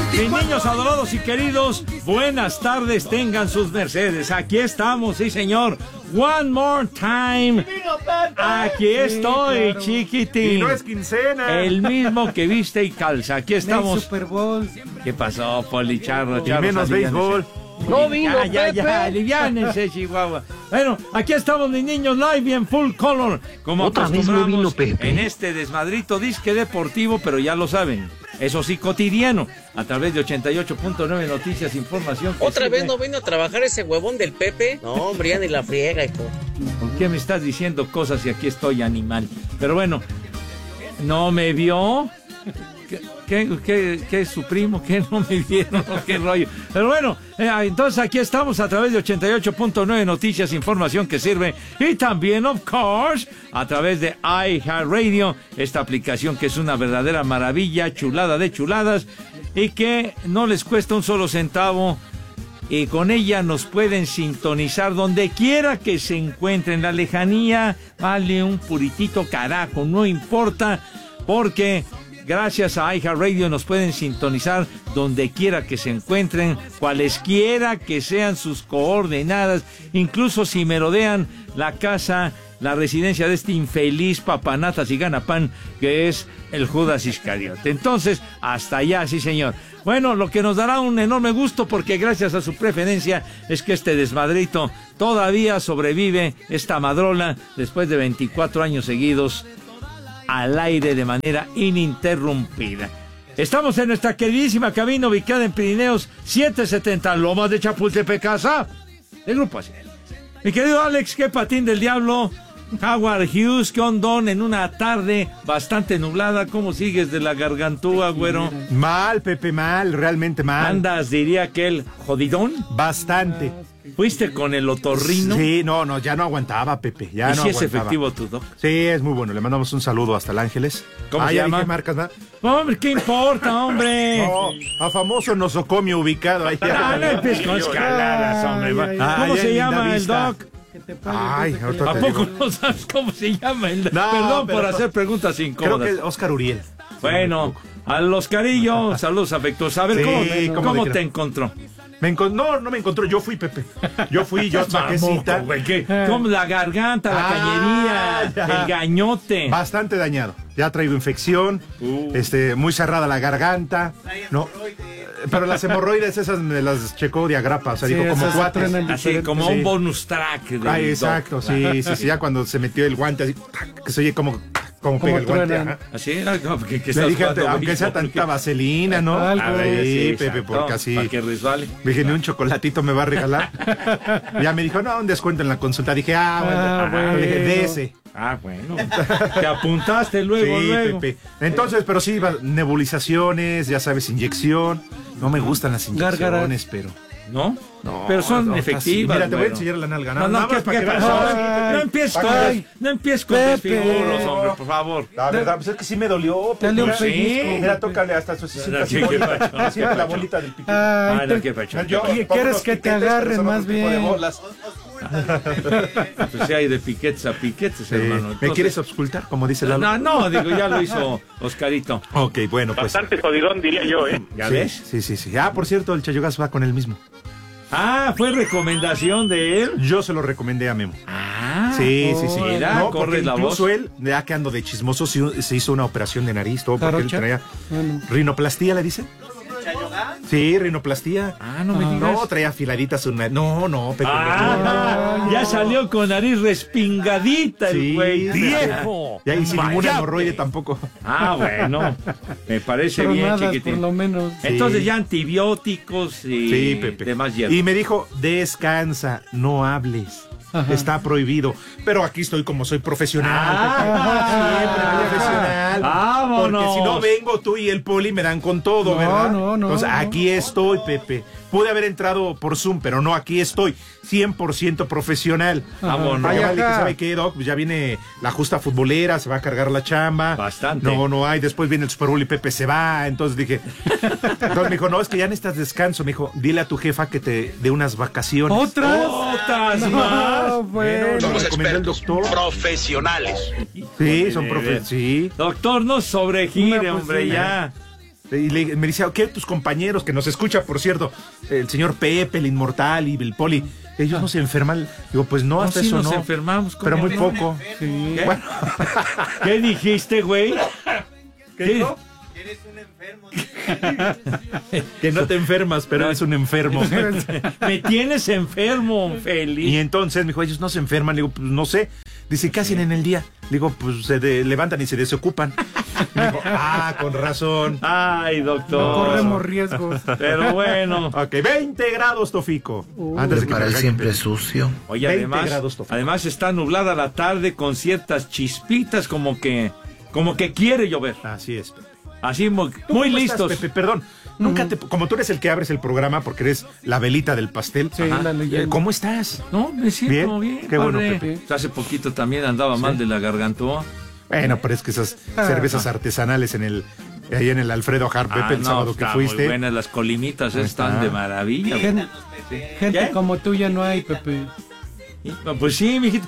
Mis niños adorados y queridos, buenas tardes, tengan sus mercedes. Aquí estamos, sí señor. One more time. Aquí estoy, chiquitín. Y no es quincena. El mismo que viste y calza. Aquí estamos. Super Bowl. ¿Qué pasó, Poli? Charro, Y menos béisbol. No vino, ya, aliviánense, Chihuahua. Bueno, aquí estamos, mis niños, live y en full color. Como otra vez no vino Pepe. En este desmadrito disque deportivo, pero ya lo saben. Eso sí, cotidiano, a través de 88.9 Noticias, información. ¿Otra vez no vino a trabajar ese huevón del Pepe? No, hombre, ya ni la friega, hijo. ¿Por qué me estás diciendo cosas y aquí estoy, animal? Pero bueno, ¿no me vio? ¿Qué es su primo? ¿Qué no me vieron? ¿Qué rollo? Pero bueno, entonces aquí estamos a través de 88.9 Noticias, información que sirve. Y también, of course, a través de iHeartRadio, esta aplicación que es una verdadera maravilla, chulada de chuladas, y que no les cuesta un solo centavo. Y con ella nos pueden sintonizar donde quiera que se encuentren. La lejanía vale un puritito carajo, no importa, porque gracias a iHeartRadio nos pueden sintonizar donde quiera que se encuentren, cualesquiera que sean sus coordenadas, incluso si merodean la casa, la residencia de este infeliz papanatas y ganapán que es el Judas Iscariote. Entonces, hasta allá, sí señor. Bueno, lo que nos dará un enorme gusto, porque gracias a su preferencia es que este desmadrito todavía sobrevive, esta madrola, después de 24 años seguidos al aire de manera ininterrumpida. Estamos en nuestra queridísima cabina ubicada en Pirineos 770, Lomas de Chapultepec, casa del Grupo Así. Mi querido Alex, qué patín del diablo. Howard Hughes, ¿qué ondón en una tarde bastante nublada? ¿Cómo sigues de la gargantúa, güero? Mal, Pepe, mal, realmente mal. ¿Andas, diría aquel, jodidón? Bastante. ¿Fuiste con el otorrino? Sí, no, ya no aguantaba, Pepe, ya ¿Y no si es aguantaba. efectivo tu doc? Sí, es muy bueno, le mandamos un saludo hasta El Ángeles. ¿Cómo se ya llama? dije marcas, ¿verdad? Hombre, ¿qué importa, hombre? No, a famoso nosocomio ubicado ahí. No empieces con escaladas, hombre. ¿Cómo se llama el doc? Ay, ¿A poco no sabes cómo se llama el doc? No, Perdón por pero hacer preguntas incómodas. creo que es Oscar Uriel. Bueno, al Oscarillo, saludos afectuosos. A ver, Sí, ¿cómo te encontró? No me encontró, yo fui, Pepe. Yo saqué cita. Como la garganta, la cañería, ya. el gañote. Bastante dañado. Ya traigo infección, muy cerrada la garganta. No, pero las hemorroides esas me las checó de agrapa, o sea, dijo como 4. Así como un bonus track. Ay, exacto, sí, ya cuando se metió el guante, así, que se oye como pega el guante. Ajá. Así, Le dije, aunque sea tanta vaselina, ¿no? Algo. A ver, sí, sí, Pepe, exacto, porque así. para que resbale. Dije, ni un chocolatito me va a regalar. Ya me dijo, no, un descuento en la consulta. Dije, bueno. Le dije, de ese. Bueno. Te apuntaste luego, Sí, luego. Pepe. Entonces, pero sí, nebulizaciones, ya sabes, inyección. No me gustan las inyecciones, pero... ¿No? Pero son efectivas. Mira, te voy a bueno. enseñar la nalga. No, Nada más para que veas. No empieces con desfiguros, hombre, por favor. La verdad, pues es que sí me dolió. Dale un Mira, pellizco. Mira, tócale hasta su No, sí, qué pacho. siente la bolita del piquete. Ay, Qué pacho. ¿Quieres que te agarren más bien? Pues sí, hay de piquetes a piquetes, hermano. ¿Me Entonces, quieres auscultar, como dice Lalo? No, digo, ya lo hizo Oscarito. Ok, bueno, pues. Bastante jodidón, diría yo, ¿eh? ¿Ya Sí, ves? Sí. Ah, por cierto, el Chayogas va con él mismo. ¿Fue recomendación de él? Yo se lo recomendé a Memo. Sí. Mira, No, corre porque la incluso voz. él, ya que ando de chismoso, se hizo una operación de nariz, todo, porque él Jarocha. traía Bueno. rinoplastía, ¿le dicen? Sí, rinoplastía. No me digas. No, traía afiladitas una... No, Pepe. Ya salió con nariz respingadita el Sí, güey. ¡Viejo! Ya, y sin ninguna hemorroide tampoco. Bueno, me parece bien, Tronadas, por chiquitín. lo menos. Entonces ya antibióticos y Sí, Pepe. demás hierbas. Y me dijo, descansa, no hables. Ajá. Está prohibido. Pero aquí estoy como soy profesional. Siempre profesional. ¡Vámonos! Porque si no vengo tú y el Poli me dan con todo, ¿verdad? No. Entonces aquí estoy, Pepe. Pude haber entrado por Zoom, pero no, aquí estoy. 100% profesional. Vámonos. Vaya, Ajá. que sabe qué, Doc, pues ya viene la justa futbolera, se va a cargar la chamba. Bastante. No hay. Después viene el Super Bowl y Pepe se va. Entonces dije. Entonces me dijo, no, es que ya necesitas descanso. Me dijo, dile a tu jefa que te dé unas vacaciones. ¡Otras más! Bueno, lo Somos recomendó el expertos, doctor. profesionales. Sí, son profes. Sí. Doctor, no sobregire, Una, pues, hombre, sí. ya. Y me decía, ¿qué tus compañeros que nos escucha, por cierto? El señor Pepe, el Inmortal y el Poli, ellos no se enferman. Digo, pues no, hasta sí eso nos no. enfermamos. Pero muy poco. Sí. ¿Qué? Bueno. ¿Qué dijiste, güey? ¿Qué dijo? Eres un enfermo. Que no te enfermas, pero eres un enfermo. Me tienes enfermo, Y feliz. entonces me dijo, ellos no se enferman. Le digo, pues no sé. Dice, ¿qué hacen en el día? Le digo, pues se levantan y se desocupan. Y me dijo, con razón. Ay, No doctor. corremos riesgos. Pero bueno. Ok, 20 grados, Tofico. Antes de que Para me él regañen. siempre sucio. Oye, 20 grados, Tofico. además está nublada la tarde con ciertas chispitas como que quiere llover. Así es. Así muy ¿Tú cómo listos. estás, Pepe? Perdón. Nunca como tú eres el que abres el programa porque eres la velita del pastel. Sí, la leyenda. ¿Cómo estás? No, me siento bien. Qué bueno, padre. Pepe. Hace poquito también andaba mal de la garganta. Bueno, pero es que esas cervezas artesanales ahí en el Alfredo Harp, Pepe, el sábado que está fuiste. muy buenas las colimitas, están de maravilla. Gente ¿Qué? como tú ya no hay, Pepe. Pues sí, mijito.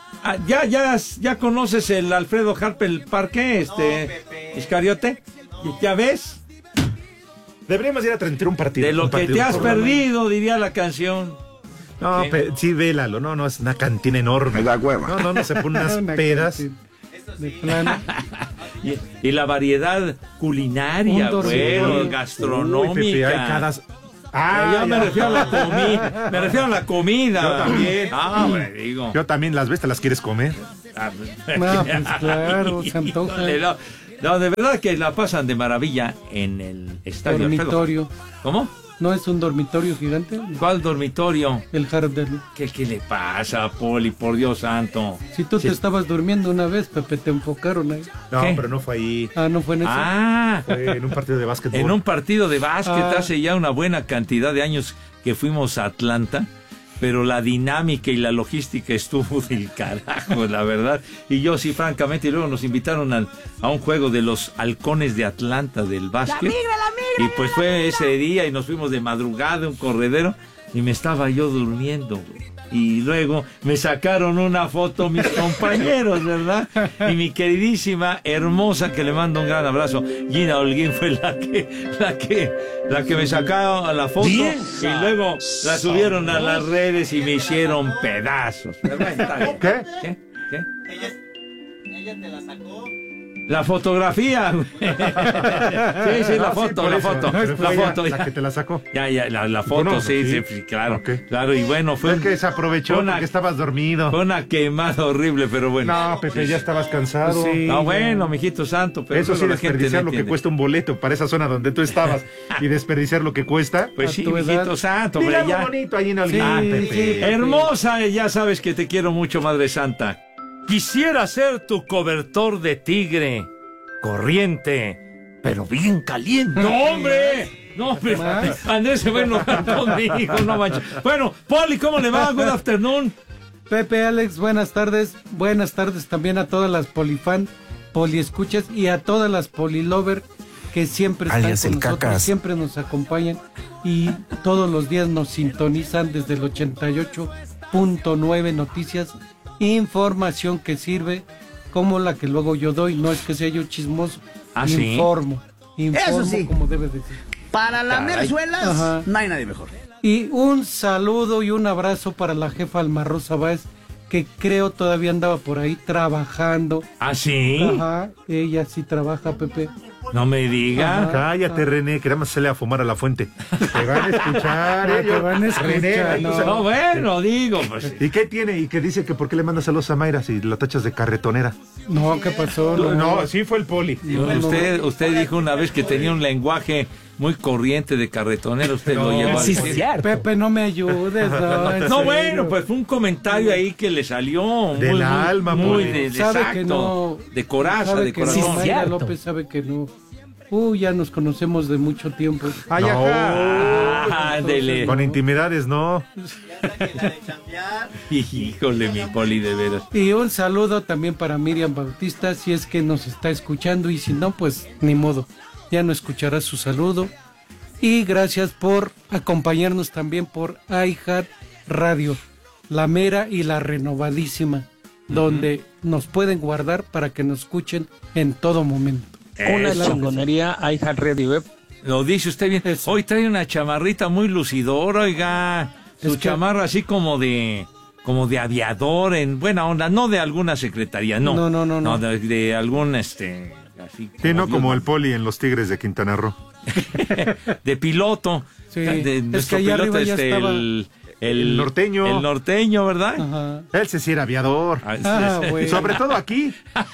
Ya conoces el Alfredo Harp, el parque, Iscariote. ¿Ya ves? Deberíamos ir a transmitir un partido. De lo un que partido te has por programa. perdido, diría la canción. No, Sí. sí, vélalo. No, es una cantina enorme. Me da hueva. No, se ponen unas Una pedas. cantina de plano. Y la variedad culinaria, Un dormitorio. güey, Uy, gastronómica. Pepe, hay cada... Yo me refiero a la comida. Me refiero a la comida. Yo también. Hombre, digo. Yo también las ves, ¿te las quieres comer? No, pues claro, se antoja. Híjole, no, de verdad que la pasan de maravilla en el estadio. Alfredo. Dormitorio. ¿Cómo? ¿No es un dormitorio gigante? ¿Cuál dormitorio? El Harder. ¿Qué le pasa, Poli? Por Dios santo. Si tú te estabas durmiendo una vez, Pepe, te enfocaron ahí. No, ¿Qué? pero no fue ahí. Ah, ¿no fue en eso? Fue en un partido de básquetbol. En un partido de básquet Ah. hace ya una buena cantidad de años que fuimos a Atlanta, pero la dinámica y la logística estuvo del carajo, la verdad. Y yo sí, francamente, y luego nos invitaron a un juego de los Halcones de Atlanta del básquet. Y pues fue ese día y nos fuimos de madrugada, un corredero, y me estaba yo durmiendo, güey. Y luego me sacaron una foto mis compañeros, ¿verdad? Y mi queridísima, hermosa, que le mando un gran abrazo, Gina Holguín, fue la que me sacó la foto. Y luego la subieron a las redes y me hicieron pedazos. ¿Verdad? Está bien. ¿Qué? ¿Qué? Ella te la sacó. La fotografía, güey. Sí, la foto, por la eso. foto, Pero fue la ella foto. la que te la sacó. Ya, la foto, No, sí, sí. sí, claro. Ok. Claro, y bueno, Fue fue el que se aprovechó una- porque estabas dormido. fue una quemada horrible, pero bueno. No, Pepe, ya estabas cansado. Sí. No, bueno, mijito santo, pero Eso sí, luego la gente desperdiciar no lo que entiende. cuesta un boleto para esa zona donde tú estabas y desperdiciar lo que cuesta. Pues a sí, tu mijito edad. santo, Mira hombre, algo ya. bonito ahí en el Sí, Pepe. sí. Hermosa, ya sabes que te quiero mucho, Madre Santa. Quisiera ser tu cobertor de tigre, corriente, pero bien caliente. ¡No, hombre! No, hombre, ¿Más? Andrés se va a enojar conmigo, no manches. Bueno, Poli, ¿cómo le va? Good afternoon. Pepe, Alex, buenas tardes. Buenas tardes también a todas las polifan, poliescuchas y a todas las polilover que siempre están Alias con el nosotros, Cacas. siempre nos acompañan y todos los días nos sintonizan desde el 88.9 Noticias, información que sirve como la que luego yo doy, no es que sea yo chismoso, ¿Ah, sí? informo Eso sí. como debe de ser. Para la Caray. merzuelas Ajá. no hay nadie mejor. Y un saludo y un abrazo para la jefa Alma Rosa Báez, que creo todavía andaba por ahí trabajando. ¿Ah, sí? Ajá, ella sí trabaja, Pepe. No me diga. Ajá. Cállate, René, queremos hacerle a fumar a la fuente. Te van a escuchar, No, te van a escuchar, René, ahí no. tú sabes. No, bueno, digo, pues. ¿Y qué tiene? ¿Y qué dice que por qué le mandas saludos a Mayra si la tachas de carretonera? No, ¿qué pasó? Sí fue el Poli. Usted dijo una vez que tenía un lenguaje muy corriente de carretonero, usted lo llevó a decir. Pepe, no me ayudes. No, en No, serio. bueno, pues fue un comentario ahí que le salió Del alma, muy Poli. Sabe exacto, que no. de coraza, sabe de que corazón. no, Mayra López sabe que no. Ya nos conocemos de mucho tiempo. Ay, ajá. Ándele. Con intimidades, no. Híjole, mi Poli, de veras. Y un saludo también para Miriam Bautista, si es que nos está escuchando, y si no, pues ni modo, ya no escuchará su saludo. Y gracias por acompañarnos también por iHeart Radio, la mera y la renovadísima, donde nos pueden guardar para que nos escuchen en todo momento. Una Eso. chingonería iHeartRadio Lo dice usted bien. Eso. Hoy trae una chamarrita muy lucidora, oiga. Su Es que- chamarra así como de aviador en buena onda, no de alguna secretaría, no. No. De algún así. Sí, no Dios como manda. el Poli en los Tigres de Quintana Roo. De piloto. Sí, De es nuestro que allá piloto, arriba ya estaba- El norteño. El norteño, ¿verdad? Ajá. Él sí era aviador. Bueno. Sobre todo aquí.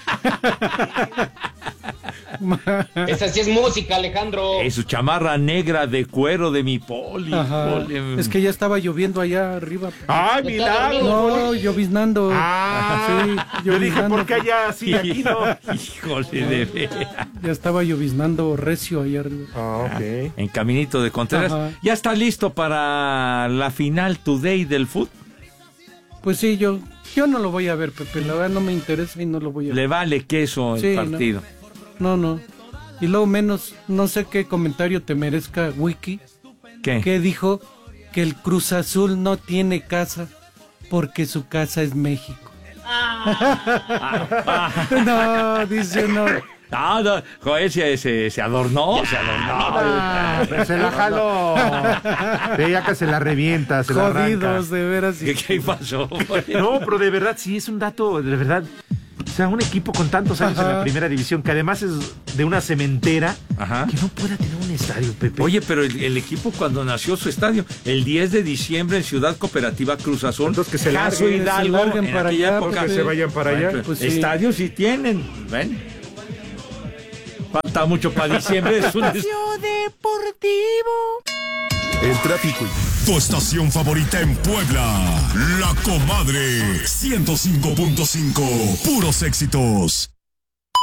Esa sí es música, Alejandro. Es su chamarra negra de cuero de mi Poli. Ajá. Poli. Es que ya estaba lloviendo allá arriba. ¡Ay, milagro! No, lloviznando. Sí, yo dije, lloviznando. ¿por qué allá sí, aquí no? Híjole, de veras. Ya estaba lloviznando recio allá arriba. Ok. En Caminito de Contreras. Ajá. ¿Ya está listo para la final today del fútbol? Pues sí, yo no lo voy a ver, Pepe. La verdad no me interesa y no lo voy a ver. Le vale queso el Sí, partido. No. Y luego menos, no sé qué comentario te merezca Wiki, ¿Qué? que dijo que el Cruz Azul no tiene casa porque su casa es México. No, dice no. No, joder, se adornó, se adornó. Pero se la jaló. Sí, acá se la revienta, se la arranca. Jodidos, de veras. ¿Qué pasó? No, pero de verdad, sí, es un dato, de verdad. O sea, un equipo con tantos años en la primera división, que además es de una cementera, Ajá. que no pueda tener un estadio, Pepe. Oye, pero el equipo cuando nació su estadio, el 10 de diciembre en Ciudad Cooperativa Cruz Azul, Entonces que se Caso larguen, Hidalgo, se larguen en para aquella allá, época, porque se vayan para allá. Bueno, Pues sí. estadios sí tienen, ¿ven? Falta mucho para diciembre, es un El tráfico. Tu estación favorita en Puebla. La Comadre. 105.5. Puros éxitos.